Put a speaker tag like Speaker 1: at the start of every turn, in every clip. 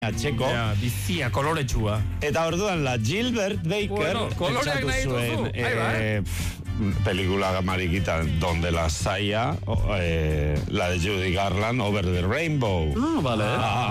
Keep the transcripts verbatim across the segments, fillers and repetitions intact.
Speaker 1: Atxeko.
Speaker 2: Ja, bizia, koloretsua.
Speaker 1: Eta orduan la Gilbert Baker
Speaker 2: bueno, koloreak nahi duzu.
Speaker 1: Eh, pelikula marikita donde la saya eh, la de Judy Garland, Over the Rainbow.
Speaker 3: Ah, vale.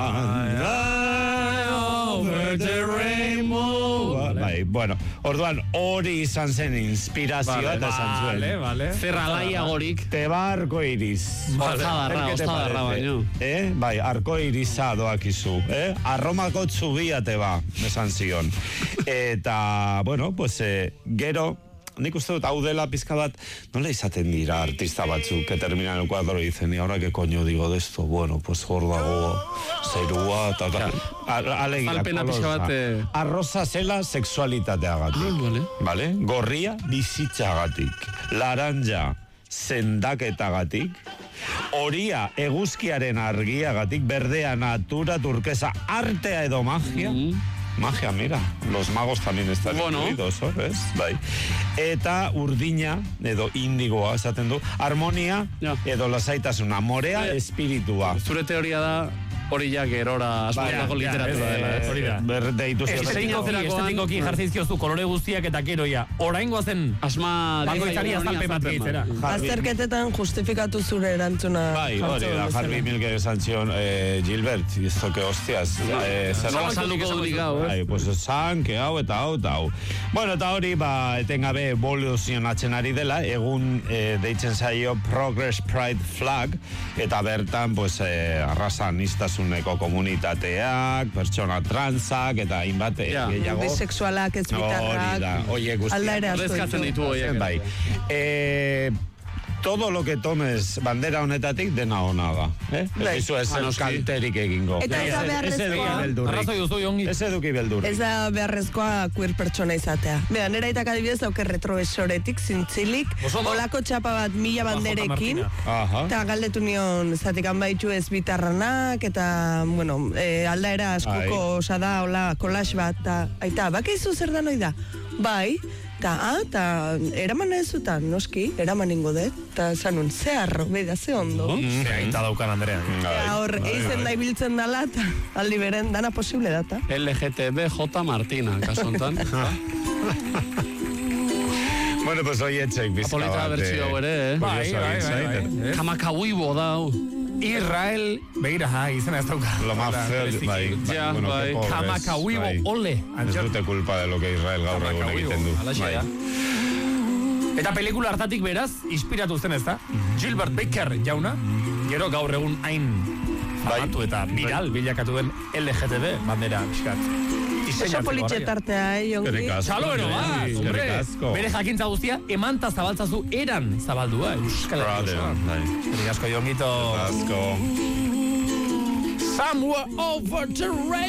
Speaker 1: Ah, over the Rainbow. Bai, bueno, orduan hori izan zen inspirazioa eta esan zuen.
Speaker 2: Vale, vale.
Speaker 3: Zerralaia gorik.
Speaker 1: Te va arco iris.
Speaker 3: Ostadarra, ostadarra baino.
Speaker 1: Eh? Bai, arco irisa doakizu. Eh? Arromako txubia te va, esan zion. Eta, bueno, pues, eh, gero, nik uste dut, hau dela pizka bat, nola izaten dira artista batzuk, que terminan el cuadro y dicen, y ahora qué coño digo de esto, bueno, pues hor dago, zerua, eta, alegia, kolorza. Arroza zela sexualitateagatik,
Speaker 3: ah, vale.
Speaker 1: Vale? Gorria bizitzagatik, laranja zendaketagatik, horia eguzkiaren argiagatik, berdea natura, turquesa, artea edo magia, mm. Magia, mira, los magos también están bueno. Incluidos, ¿sabes? Bai. Eta urdina, edo indigoa, esaten du, harmonia, ja. Edo lasaitasuna, morea, ja. Espiritua.
Speaker 3: Zure teoria da, hori ja gerora asmoetako literatura dela.
Speaker 2: Hori da.
Speaker 1: Berdeitu
Speaker 2: estetikoki jartzizkiozu kolore guztiak eta keroia. Oraingoa zen
Speaker 3: asma...
Speaker 2: Bakoitzari azalpe bat gehitzera.
Speaker 4: Azterketetan justifikatu zure erantzuna.
Speaker 1: Bai, hori da, Harvey Milker esan zion, Gilbert, esto que hostias.
Speaker 3: Nola salduko dudik hau, eh?
Speaker 1: Bai, pues esan, que hau eta hau eta hau. Bueno, eta hori, ba, etengabe evoluzionatzen ari dela, egun deitzen zaio Progress Pride Flag, eta bertan, pues, arrasa nistasuneko komunitateak, pertsona transak, eta hainbat gehiago.
Speaker 4: Bisexualak, ez bitarrak.
Speaker 1: Oie guztiak.
Speaker 4: Aldaire asko.
Speaker 3: Rezkatzen ditu oiek.
Speaker 1: Bai. Eh... Todo lo que tomes bandera honetatik dena ona da, eh? Ez ez kalterik egingo.
Speaker 4: Eta ez da beharrezkoa.
Speaker 2: Arrazoi duzu jongi.
Speaker 1: Ez eduki beldurrik.
Speaker 4: Ez da beharrezkoa queer pertsona izatea. Bea, nera itak adibidez dauke retroesoretik, zintzilik, olako txapa bat mila banderekin, eta galdetu nion, zatikan baitu ez bitarranak, eta, bueno, e, aldaera askoko osa da, hola, kolax bat, eta, aita, bakeizu zer da noi da? Bai, eta, ah, eta, eraman ez zutan, noski, eraman ingo dut, eta zanun, ze arro, beda, ze ondo.
Speaker 2: Ze aita daukan, Andrea.
Speaker 4: Hor, eizen da ibiltzen dala, eta aldi beren, dana posible data.
Speaker 3: L G T B J Martina, kasontan.
Speaker 1: Bueno, pues hoy etxek bizka bat.
Speaker 3: Apolita bertxio ere, eh?
Speaker 2: Bai, bai, bai.
Speaker 3: Kamakawibo da, hau.
Speaker 2: Israel, begira, ha, izena ez dauka.
Speaker 1: Lo más feo, bai.
Speaker 3: Ja, bai.
Speaker 2: Kamakawibo, ole.
Speaker 1: Ez dute culpa de lo que Israel gaur egun egiten du.
Speaker 2: Bai. Eta pelikula hartatik beraz, inspiratu zen ez da? Gilbert Baker jauna, gero gaur egun hain famatu eta viral bilakatu den L G T B bandera pixkat.
Speaker 4: Oso politxetartea, eh, jongi?
Speaker 2: Txaloero bat, hombre. Bere jakintza guztia, emanta zabaltzazu eran zabaldua, Euskal Herria. Erik asko, jongito.
Speaker 1: Asko.
Speaker 2: Somewhere over the rain.